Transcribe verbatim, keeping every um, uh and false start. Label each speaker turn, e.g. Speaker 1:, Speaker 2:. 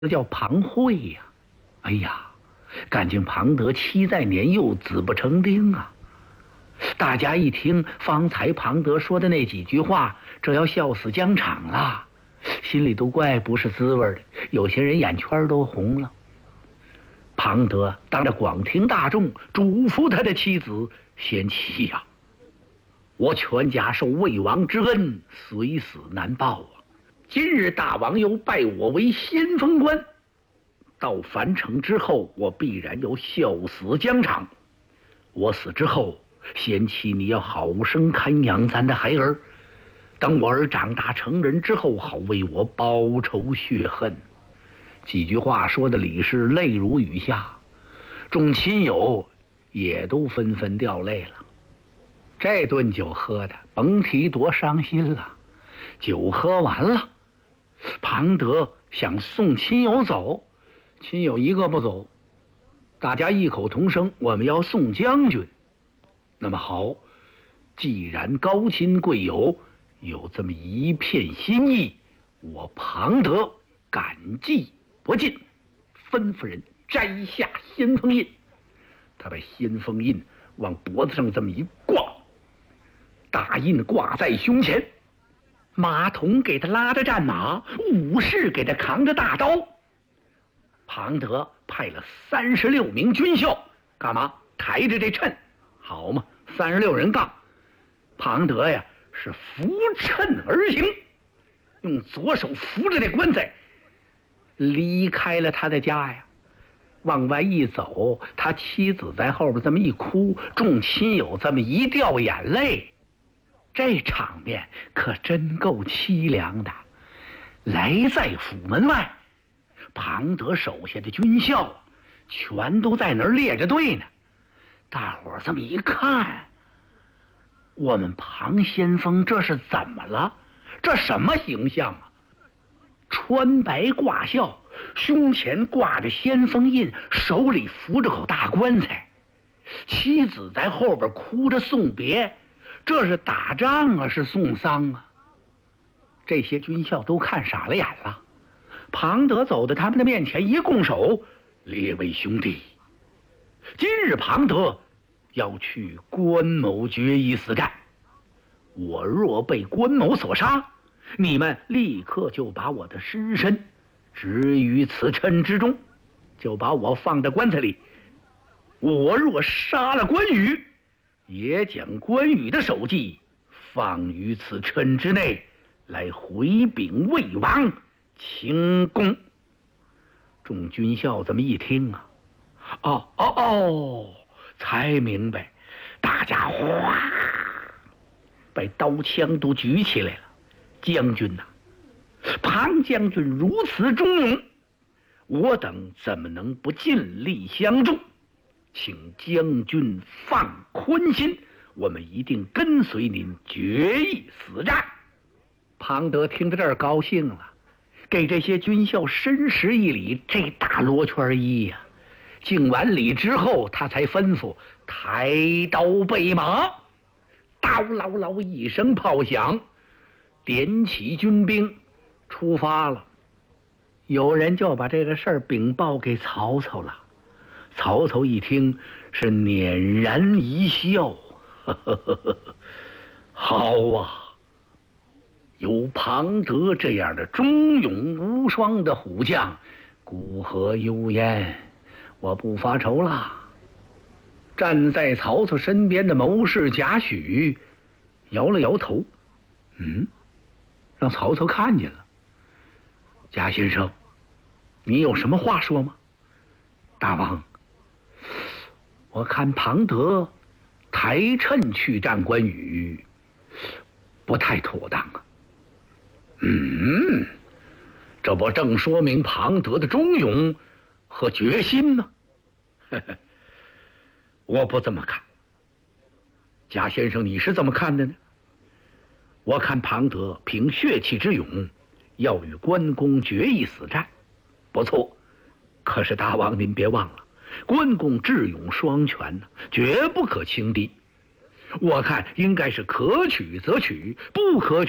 Speaker 1: 这叫庞会呀、啊！哎呀，感情庞德期在年幼，子不成丁啊！大家一听方才庞德说的那几句话，这要笑死疆场了，心里都怪不是滋味的，有些人眼圈都红了。庞德当着广庭大众嘱咐他的妻子：“贤妻呀、啊，我全家受魏王之恩，虽死难报啊！今日大王又拜我为先锋官，到樊城之后，我必然要笑死疆场。我死之后，贤妻你要好生看养咱的孩儿，等我儿长大成人之后，好为我报仇雪恨。”几句话说的李氏泪如雨下，众亲友也都纷纷掉泪了。这顿酒喝的甭提多伤心了。酒喝完了，庞德想送亲友走，亲友一个不走，大家异口同声：“我们要送将军。”那么好，既然高亲贵友有这么一片心意，我庞德感激不尽，吩咐人摘下先锋印。他把先锋印往脖子上这么一挂，大印挂在胸前，马童给他拉着战马，武士给他扛着大刀。庞德派了三十六名军校，干嘛？抬着这秤，好嘛，三十六人杠。庞德呀是扶秤而行，用左手扶着这棺材，离开了他的家呀。往外一走，他妻子在后边这么一哭，众亲友这么一掉眼泪，这场面可真够凄凉的。来在府门外，庞德手下的军校全都在那儿列着队呢。大伙儿这么一看，我们庞先锋这是怎么了？这什么形象啊？穿白挂孝，胸前挂着先锋印，手里扶着口大棺材，妻子在后边哭着送别，这是打仗啊，是送丧啊？这些军校都看傻了眼了。庞德走到他们的面前，一拱手：“列位兄弟，今日庞德要去关某决一死战，我若被关某所杀，你们立刻就把我的尸身置于此谶之中，就把我放在棺材里。我若杀了关羽，也将关羽的首级放于此谶之内，来回禀魏王清功。”众军校这么一听啊，哦哦哦，才明白，大家哗把刀枪都举起来了。将军呐、啊，庞将军如此忠勇，我等怎么能不尽力相助？请将军放宽心，我们一定跟随您决一死战。庞德听到这儿高兴了，给这些军校深施一礼。这大罗圈衣呀、啊，敬完礼之后，他才吩咐抬刀备马。叨唠唠一声炮响，点起军兵出发了。有人就把这个事儿禀报给曹操了。曹操一听是捻然一笑，呵呵呵呵，好啊，有庞德这样的忠勇无双的虎将，古河幽燕，我不发愁了。站在曹操身边的谋士贾诩摇了摇头，嗯，让曹操看见了。贾先生，你有什么话说吗？大王，我看庞德抬秤去战关羽，不太妥当啊。嗯，这不正说明庞德的忠勇和决心吗？呵呵，我不这么看。贾先生，你是怎么看的呢？我看庞德凭血气之勇，要与关公决一死战，不错。可是大王您别忘了，关公智勇双全呢，绝不可轻敌。我看应该是可取则取，不可取